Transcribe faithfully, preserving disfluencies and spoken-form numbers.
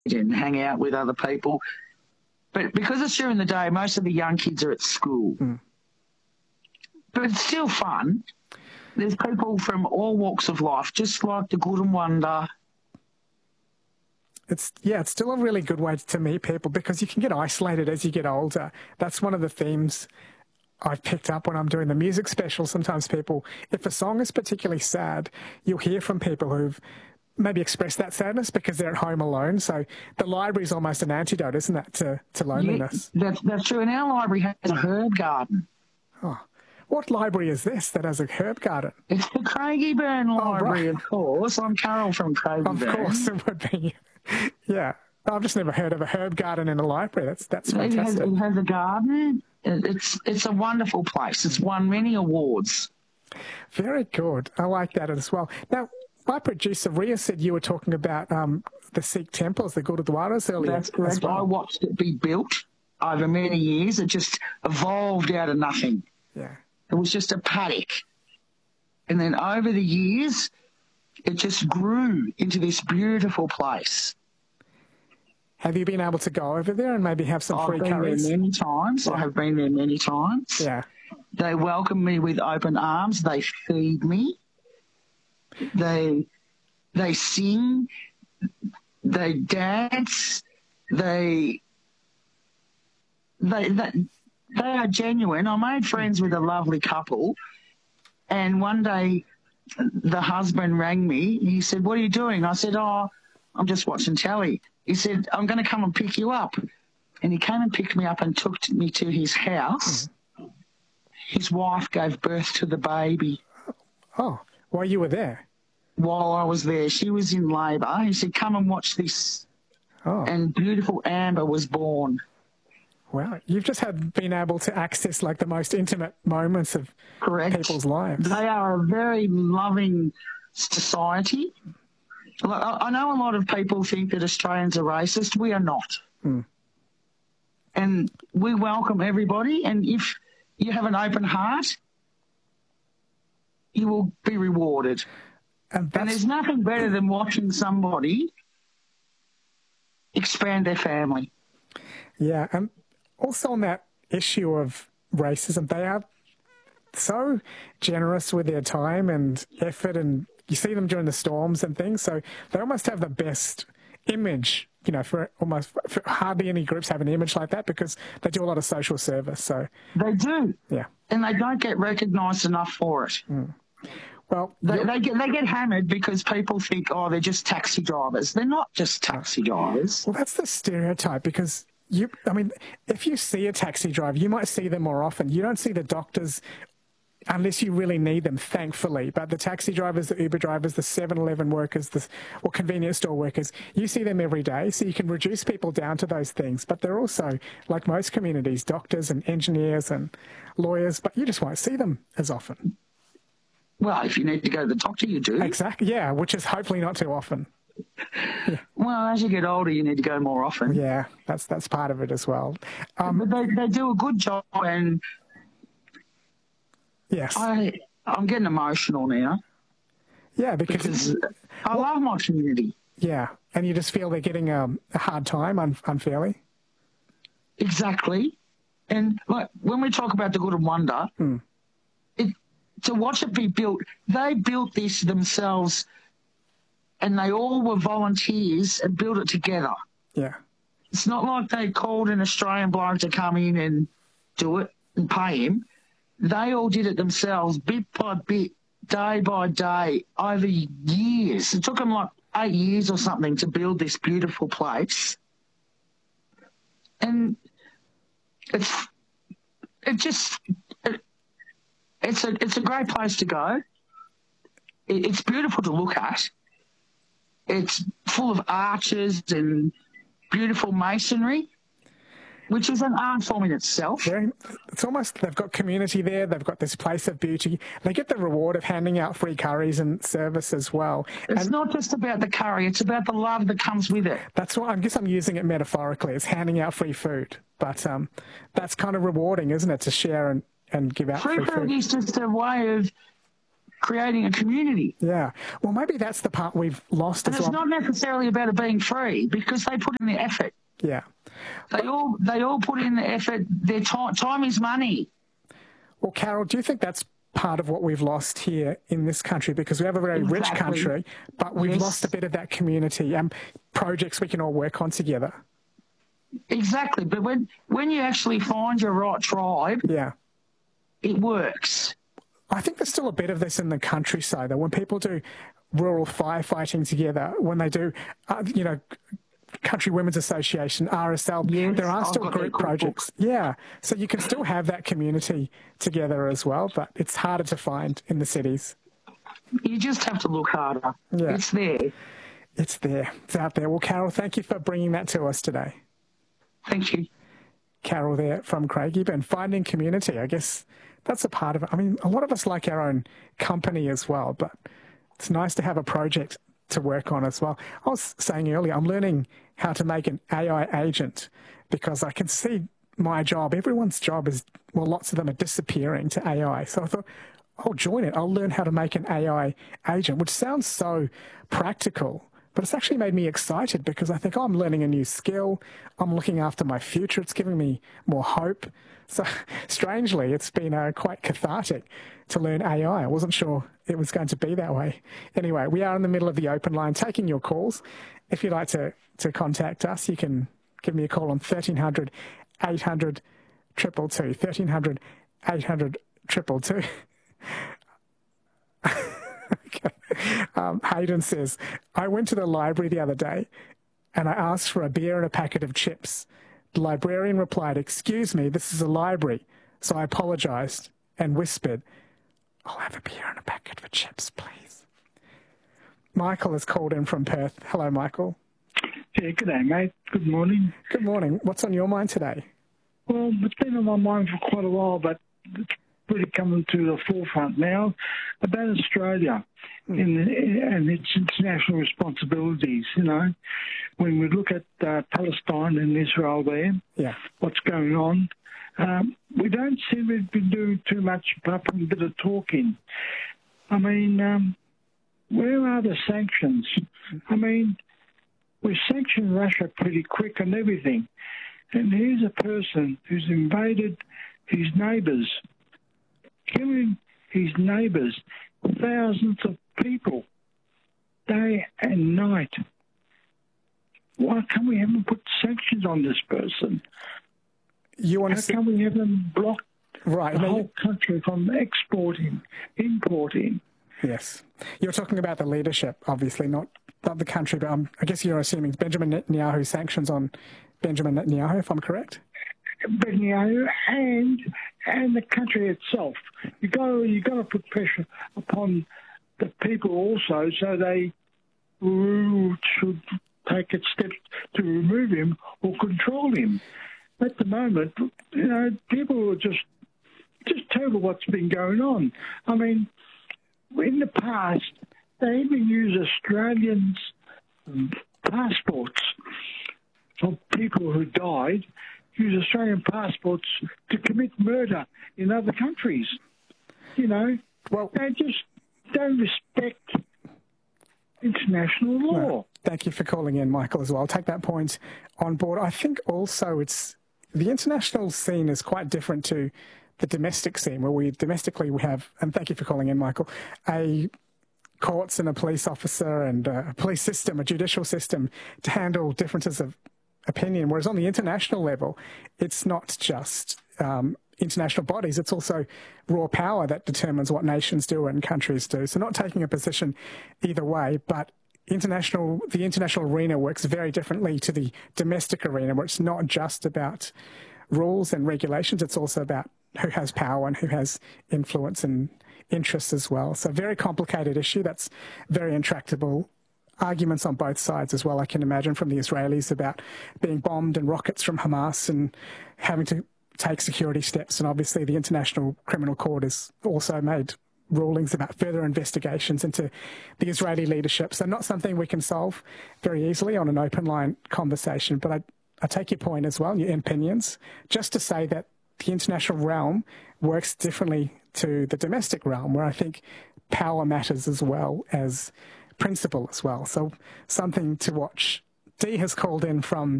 and hang out with other people. But because it's during the day, most of the young kids are at school. Mm. But it's still fun. There's people from all walks of life, just like the Good and Wonder. It's, yeah, it's still a really good way to meet people because you can get isolated as you get older. That's one of the themes I've picked up when I'm doing the music special. Sometimes people, if a song is particularly sad, you'll hear from people who've maybe expressed that sadness because they're at home alone. So the library is almost an antidote, isn't it, to, to loneliness? Yeah, that's, that's true. And our library has a herb garden. Oh. What library is this that has a herb garden? It's the Craigieburn Library, oh, right. of course. I'm Carol from Craigieburn. Of course it would be. Yeah. I've just never heard of a herb garden in a library. That's that's fantastic. It has, it has a garden. It's it's a wonderful place. It's won many awards. Very good. I like that as well. Now, my producer, Ria, said you were talking about um, the Sikh temples, the Gurdwaras earlier. That's correct. Well. I watched it be built over many years. It just evolved out of nothing. Yeah. It was just a paddock. And then over the years, it just grew into this beautiful place. Have you been able to go over there and maybe have some I've free been curries? there many times. Yeah. I have been there many times. Yeah. They welcome me with open arms. They feed me. They they sing. They dance. They they they, they are genuine. I made friends with a lovely couple, and one day the husband rang me. He said, "What are you doing?" I said, "Oh, I'm just watching telly." He said, "I'm going to come and pick you up." And he came and picked me up and took me to his house. Mm. His wife gave birth to the baby. Oh, while you were there? While I was there. She was in labour. He said, "Come and watch this." Oh. And beautiful Amber was born. Wow, you've just had been able to access like the most intimate moments of Correct. people's lives. They are a very loving society. I know a lot of people think that Australians are racist. We are not. Mm. And we welcome everybody. And if you have an open heart, you will be rewarded. And, and there's nothing better than watching somebody expand their family. Yeah, and also on that issue of racism, they are so generous with their time and effort, and you see them during the storms and things, so they almost have the best image, you know, for almost for hardly any groups have an image like that because they do a lot of social service. So they do. Yeah. And they don't get recognised enough for it. Mm. Well, they, they get they get hammered because people think, oh, they're just taxi drivers. They're not just taxi drivers. Well, that's the stereotype because you, I mean, if you see a taxi driver, you might see them more often. You don't see the doctors unless you really need them, thankfully. But the taxi drivers, the Uber drivers, the seven eleven workers, the or convenience store workers, you see them every day. So you can reduce people down to those things. But they're also, like most communities, doctors and engineers and lawyers, but you just won't see them as often. Well, if you need to go to the doctor, you do. Exactly, yeah, which is hopefully not too often. Yeah. Well, as you get older, you need to go more often. Yeah, that's that's part of it as well. Um, but they, they do a good job, and yes, I, I'm getting emotional now. Yeah, because, because I well, love my community. Yeah, and you just feel they're getting um, a hard time un unfairly. Exactly. And like when we talk about the Good and Wonder, hmm. it, to watch it be built, they built this themselves, and they all were volunteers and built it together. Yeah. It's not like they called an Australian bloke to come in and do it and pay him. They all did it themselves, bit by bit, day by day, over years. It took them like eight years or something to build this beautiful place. And it's it just it, it's a it's a great place to go. It, it's beautiful to look at. It's full of arches and beautiful masonry, which is an art form in itself. Yeah, it's almost, they've got community there, they've got this place of beauty. They get the reward of handing out free curries and service as well. It's and not just about the curry, it's about the love that comes with it. That's why I guess I'm using it metaphorically, it's handing out free food. But um, that's kind of rewarding, isn't it, to share and, and give out free, free food. Free food is just a way of creating a community. Yeah. Well, maybe that's the part we've lost And as it's well. not necessarily about it being free because they put in the effort. Yeah. They all they all put in the effort. Their time time is money. Well, Carol, do you think that's part of what we've lost here in this country? Because we have a very Exactly. rich country, but we've Yes. lost a bit of that community and projects we can all work on together. Exactly. But when when you actually find your right tribe, Yeah. it works. I think there's still a bit of this in the countryside, though. When people do rural firefighting together, when they do, uh, you know, Country Women's Association, R S L, Yes, there are I've still got that group cookbook. projects. Yeah. So you can still have that community together as well, but it's harder to find in the cities. You just have to look harder. Yeah. It's there. It's there. It's out there. Well, Carol, thank you for bringing that to us today. Thank you. Carol there from Craigieburn, and finding community. I guess that's a part of it. I mean, a lot of us like our own company as well, but it's nice to have a project to work on as well. I was saying earlier, I'm learning how to make an A I agent because I can see my job, everyone's job is, well, lots of them are disappearing to A I. So I thought, I'll join it. I'll learn how to make an A I agent, which sounds so practical, but it's actually made me excited because I think, oh, I'm learning a new skill. I'm looking after my future. It's giving me more hope. So strangely, it's been uh, quite cathartic to learn A I. I wasn't sure it was going to be that way. Anyway, we are in the middle of the open line taking your calls. If you'd like to, to contact us, you can give me a call on thirteen hundred, eight hundred, two two two, thirteen hundred, eight hundred, two two two. Okay. Um, Hayden says, I went to the library the other day and I asked for a beer and a packet of chips. The librarian replied, excuse me, this is a library. So I apologised and whispered, I'll have a beer and a packet of chips, please. Michael has called in from Perth. Hello, Michael. Yeah, good day, mate. Good morning. Good morning. What's on your mind today? Well, it's been on my mind for quite a while, but it's really coming to the forefront now about Australia mm. in the, and its international responsibilities. You know, when we look at uh, Palestine and Israel there, yeah, what's going on, um, we don't seem to be doing too much apart from a bit of talking. I mean, um, where are the sanctions? I mean, we sanctioned Russia pretty quick and everything. And here's a person who's invaded his neighbours, killing his neighbours, thousands of people, day and night. Why can't we have them put sanctions on this person? You want How to see- can we have them block right, the now whole you- country from exporting, importing? Yes. You're talking about the leadership, obviously, not, not the country, but um, I guess you're assuming Benjamin Netanyahu sanctions on Benjamin Netanyahu, if I'm correct? Netanyahu and and the country itself. You got you got to put pressure upon the people also, so they should take a step to remove him or control him. At the moment, you know, people are just just terrible what's been going on. I mean, in the past, they even used Australians' passports for people who died, use Australian passports to commit murder in other countries. You know, well, they just don't respect international law. No, thank you for calling in, Michael, as well. I'll take that point on board. I think also it's the international scene is quite different to the domestic scene, where we domestically we have, and thank you for calling in, Michael, a courts and a police officer and a police system, a judicial system to handle differences of opinion, whereas on the international level, it's not just um, international bodies, it's also raw power that determines what nations do and countries do. So not taking a position either way, but international, the international arena works very differently to the domestic arena, where it's not just about rules and regulations, it's also about who has power and who has influence and interests as well. So very complicated issue that's very intractable. Arguments on both sides as well, I can imagine, from the Israelis about being bombed and rockets from Hamas and having to take security steps. And obviously the International Criminal Court has also made rulings about further investigations into the Israeli leadership. So not something we can solve very easily on an open line conversation. But I, I take your point as well, your opinions, just to say that the international realm works differently to the domestic realm, where I think power matters as well as principle as well. So something to watch. Dee has called in from